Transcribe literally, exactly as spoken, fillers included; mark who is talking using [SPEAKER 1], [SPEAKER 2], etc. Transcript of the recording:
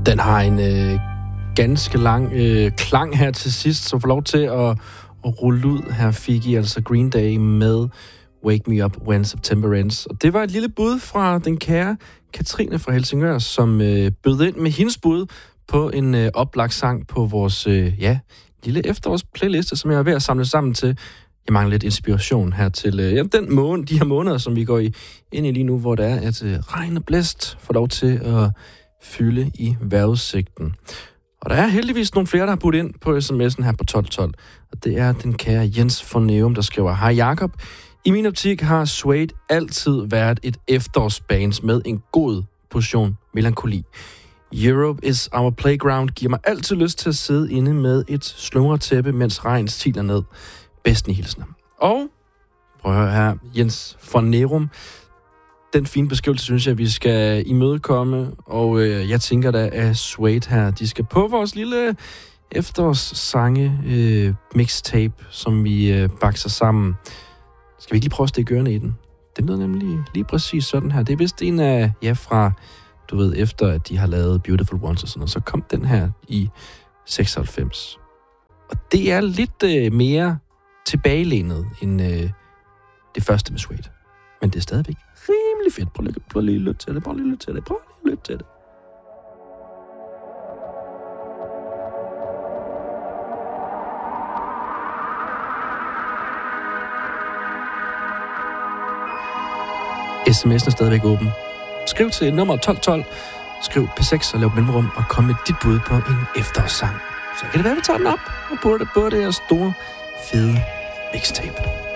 [SPEAKER 1] Den har en øh, ganske lang øh, klang her til sidst, så får lov til at, at rulle ud. Her fik I altså Green Day med Wake Me Up When September Ends. Og det var et lille bud fra den kære Katrine fra Helsingør, som øh, bød ind med hendes bud på en øh, oplagt sang på vores øh, ja, lille efterårsplayliste, som jeg er ved at samle sammen til. Jeg mangler lidt inspiration her til øh, ja, den måned, de her måneder, som vi går i, ind i lige nu, hvor det er, at øh, regn og blæst får lov til at fylde i vejrudsigten. Og der er heldigvis nogle flere, der har budt ind på sms'en her på tolv tolv. Og det er den kære Jens von Neum, der skriver: Hej Jakob. I min optik har Suede altid været et efterårsband med en god portion melankoli. Europe is our playground giver mig altid lyst til at sidde inde med et slumretæppe, mens regn stiler ned. Besten hilsner. Og, prøv at høre her, Jens von Neum. Den fine beskrivelse, synes jeg, vi skal imødekomme, og øh, jeg tænker da, at Suede her, de skal på vores lille efterårssange øh, mixtape, som vi øh, bakser sammen. Skal vi ikke lige prøve at stikke ørerne i den? Den lyder nemlig lige præcis sådan her. Det er vist en af, ja, fra, du ved, efter at de har lavet Beautiful Ones og sådan noget, så kom den her i seksoghalvfems. Og det er lidt øh, mere tilbagelænet end øh, det første med Suede. Men det er stadigvæk rimelig fedt. Prøv lige, prøv lige at lytte til det. Prøv lige at lytte til det. Prøv lige at lytte til det. sms'en er stadigvæk åben. Skriv til nummer tolv tolv. Skriv P seks og lav mellemrum og kom med dit bud på en efterårssang. Så kan det være, vi tager den op og putter det på det her store, fede mixtape.